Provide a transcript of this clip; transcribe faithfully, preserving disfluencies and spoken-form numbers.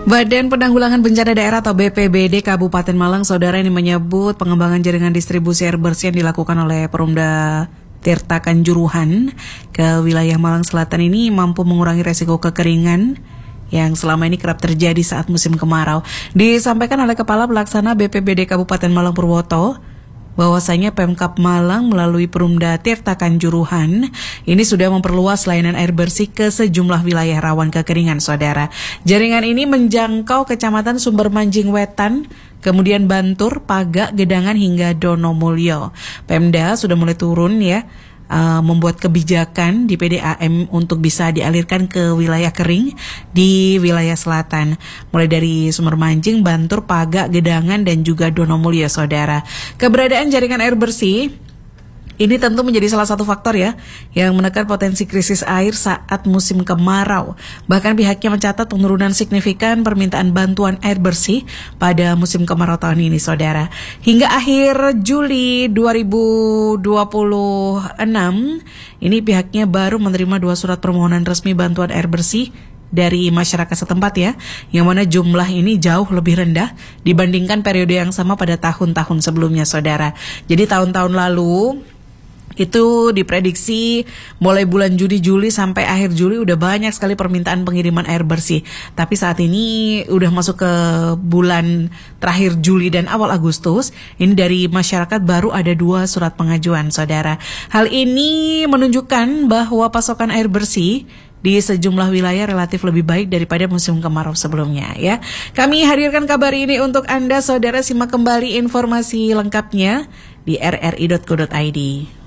Badan Penanggulangan Bencana Daerah atau B P B D Kabupaten Malang, saudara, ini menyebut pengembangan jaringan distribusi air bersih yang dilakukan oleh Perumda Tirta Kanjuruhan ke wilayah Malang Selatan ini mampu mengurangi resiko kekeringan yang selama ini kerap terjadi saat musim kemarau. Disampaikan oleh Kepala Pelaksana B P B D Kabupaten Malang Purwoto bahwasanya Pemkab Malang melalui Perumda Tirta Kanjuruhan ini sudah memperluas layanan air bersih ke sejumlah wilayah rawan kekeringan, saudara. Jaringan ini menjangkau Kecamatan Sumber Manjing Wetan, kemudian Bantur, Pagak, Gedangan hingga Donomulyo. Pemda sudah mulai turun ya, Uh, membuat kebijakan di P D A M untuk bisa dialirkan ke wilayah kering di wilayah selatan, mulai dari Sumber Manjing, Bantur, Pagak, Gedangan, dan juga Donomulyo, saudara. Keberadaan jaringan air bersih ini tentu menjadi salah satu faktor ya yang menekan potensi krisis air saat musim kemarau. Bahkan pihaknya mencatat penurunan signifikan permintaan bantuan air bersih pada musim kemarau tahun ini, saudara. Hingga akhir Juli dua ribu dua puluh enam, ini pihaknya baru menerima dua surat permohonan resmi bantuan air bersih dari masyarakat setempat ya, yang mana jumlah ini jauh lebih rendah dibandingkan periode yang sama pada tahun-tahun sebelumnya, saudara. Jadi tahun-tahun lalu itu diprediksi mulai bulan Juni, Juli sampai akhir Juli udah banyak sekali permintaan pengiriman air bersih. Tapi saat ini udah masuk ke bulan terakhir Juli dan awal Agustus, ini dari masyarakat baru ada dua surat pengajuan, saudara. Hal ini menunjukkan bahwa pasokan air bersih di sejumlah wilayah relatif lebih baik daripada musim kemarau sebelumnya ya. Kami hadirkan kabar ini untuk Anda, saudara. Simak kembali informasi lengkapnya di r r i dot co dot i d.